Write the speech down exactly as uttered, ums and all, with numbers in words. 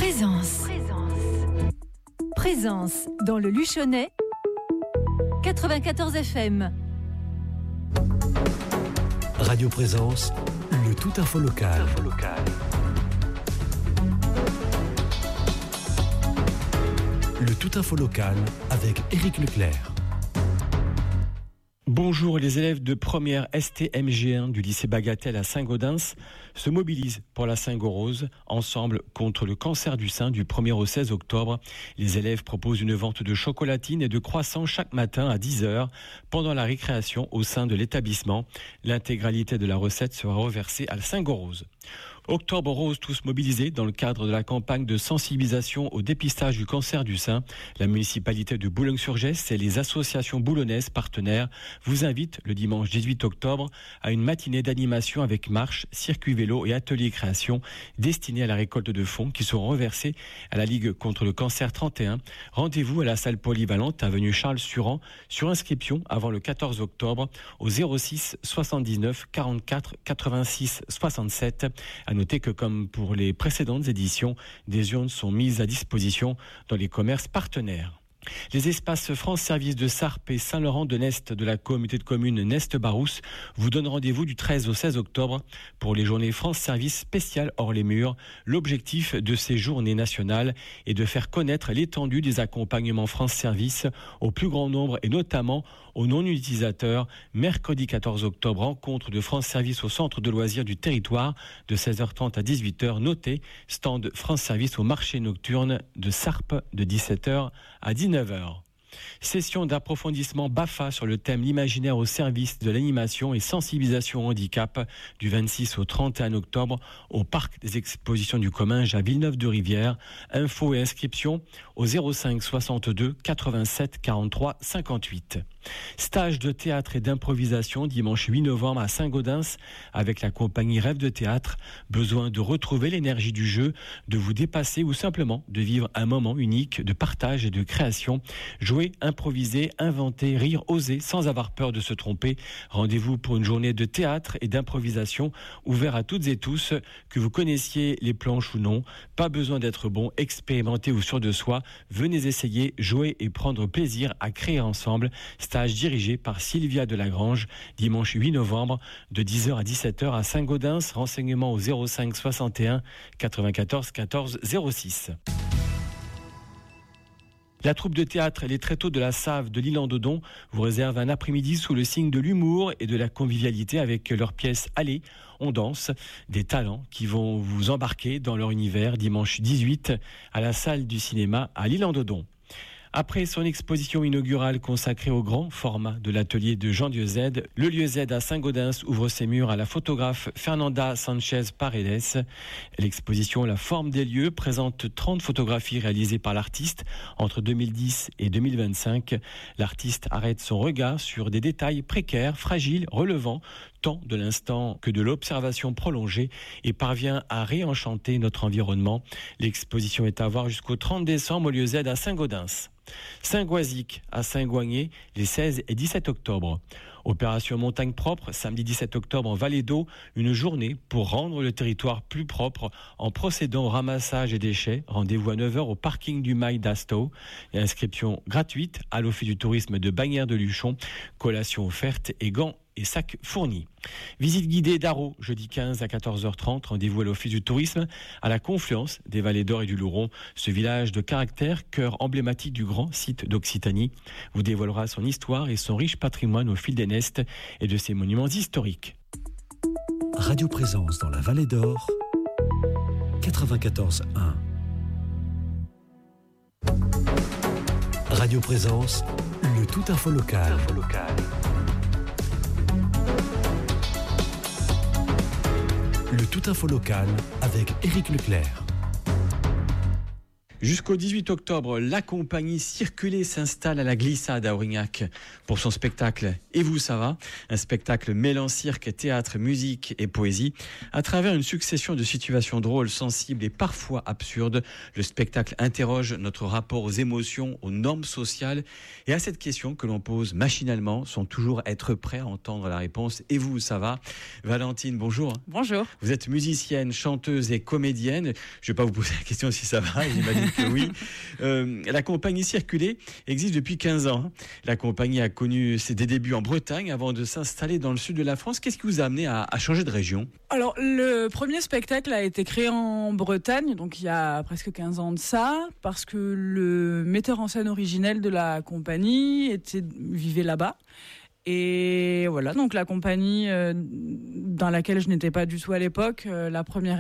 Présence. Présence dans le Luchonnais, quatre-vingt-quatorze F M. Radio Présence, le tout info local. Info local. Le tout info local avec Éric Leclerc. Bonjour, les élèves de première S T M G un du lycée Bagatelle à Saint-Gaudens se mobilisent pour la Saint-Gorose, ensemble contre le cancer du sein du premier au seize octobre. Les élèves proposent une vente de chocolatines et de croissants chaque matin à dix heures pendant la récréation au sein de l'établissement. L'intégralité de la recette sera reversée à la Saint-Gorose. Octobre rose, tous mobilisés dans le cadre de la campagne de sensibilisation au dépistage du cancer du sein. La municipalité de Boulogne-sur-Gesse et les associations boulonnaises partenaires vous invitent le dimanche dix-huit octobre à une matinée d'animation avec marche, circuit vélo et atelier création destinés à la récolte de fonds qui seront reversés à la Ligue contre le cancer trente et un. Rendez-vous à la salle polyvalente avenue Charles-Suran sur inscription avant le quatorze octobre au zéro six soixante-dix-neuf quarante-quatre quatre-vingt-six soixante-sept. À noter que comme pour les précédentes éditions, des urnes sont mises à disposition dans les commerces partenaires. Les espaces France Service de Sarp et Saint-Laurent-de-Nest de la communauté de communes Nest-Barousse vous donnent rendez-vous du treize au seize octobre pour les journées France Service spéciales hors les murs. L'objectif de ces journées nationales est de faire connaître l'étendue des accompagnements France Service au plus grand nombre et notamment aux non-utilisateurs. Mercredi quatorze octobre, rencontre de France Service au centre de loisirs du territoire de seize heures trente à dix-huit heures. Notez, stand France Service au marché nocturne de Sarp de dix-sept heures à dix-neuf heures. Session d'approfondissement B A F A sur le thème l'imaginaire au service de l'animation et sensibilisation au handicap du vingt-six au trente et un octobre au parc des expositions du Comminges à Villeneuve-de-Rivière. Infos et inscriptions au zéro cinq soixante-deux quatre-vingt-sept quarante-trois cinquante-huit. Stage de théâtre et d'improvisation dimanche huit novembre à Saint-Gaudens avec la compagnie Rêve de Théâtre. Besoin de retrouver l'énergie du jeu, de vous dépasser ou simplement de vivre un moment unique de partage et de création. Jouer, improviser, inventer, rire, oser sans avoir peur de se tromper. Rendez-vous pour une journée de théâtre et d'improvisation ouvert à toutes et tous, que vous connaissiez les planches ou non. Pas besoin d'être bon, expérimenté ou sûr de soi. Venez essayer, jouer et prendre plaisir à créer ensemble. Stage dirigé par Sylvia Delagrange, dimanche huit novembre de dix heures à dix-sept heures à Saint-Gaudens. Renseignements au zéro cinq soixante et un quatre-vingt-quatorze quatorze zéro six. La troupe de théâtre Les Tréteaux de la Save de l'Isle-en-Dodon vous réserve un après-midi sous le signe de l'humour et de la convivialité avec leur pièce Allez, on danse, des talents qui vont vous embarquer dans leur univers dimanche dix-huit à la salle du cinéma à l'Isle-en-Dodon. Après son exposition inaugurale consacrée au grand format de l'atelier de Jean Dieu Z, le lieu Z à Saint-Gaudens ouvre ses murs à la photographe Fernanda Sanchez Paredes. L'exposition La forme des lieux présente trente photographies réalisées par l'artiste entre deux mille dix et deux mille vingt-cinq. L'artiste arrête son regard sur des détails précaires, fragiles, relevant tant de l'instant que de l'observation prolongée et parvient à réenchanter notre environnement. L'exposition est à voir jusqu'au trente décembre au lieu Z à Saint-Gaudens. Saint-Goisic à Saint-Goigné les seize et dix-sept octobre. Opération Montagne Propre, samedi dix-sept octobre en Vallée d'Eau, une journée pour rendre le territoire plus propre en procédant au ramassage des déchets. Rendez-vous à neuf heures au parking du Mail d'Asto. Inscription gratuite à l'Office du tourisme de Bagnères-de-Luchon. Collation offerte et gants et sacs fournis. Visite guidée d'Arros, jeudi quinze à quatorze heures trente. Rendez-vous à l'Office du tourisme à la confluence des vallées d'Or et du Louron. Ce village de caractère, cœur emblématique du grand site d'Occitanie, vous dévoilera son histoire et son riche patrimoine au fil des nestes et de ses monuments historiques. Radio Présence dans la vallée d'Or, quatre-vingt-quatorze un. Radio Présence, le tout info local. Info local. Le tout info local avec Éric Leclerc. Jusqu'au dix-huit octobre, la compagnie Circuler s'installe à la Glissade à Aurignac pour son spectacle Et vous, ça va ? Un spectacle mêlant cirque, théâtre, musique et poésie. À travers une succession de situations drôles, sensibles et parfois absurdes, le spectacle interroge notre rapport aux émotions, aux normes sociales et à cette question que l'on pose machinalement, sans toujours être prêt à entendre la réponse. Et vous, ça va ? Valentine, bonjour. Bonjour. Vous êtes musicienne, chanteuse et comédienne. Je ne vais pas vous poser la question si ça va, j'imagine que oui. Euh, la compagnie Circuler existe depuis quinze ans. La compagnie a connu ses débuts en Bretagne avant de s'installer dans le sud de la France. Qu'est-ce qui vous a amené à, à changer de région ? Alors, le premier spectacle a été créé en Bretagne, donc il y a presque quinze ans de ça, parce que le metteur en scène originel de la compagnie était, vivait là-bas. Et voilà, donc la compagnie euh, dans laquelle je n'étais pas du tout à l'époque, euh, la première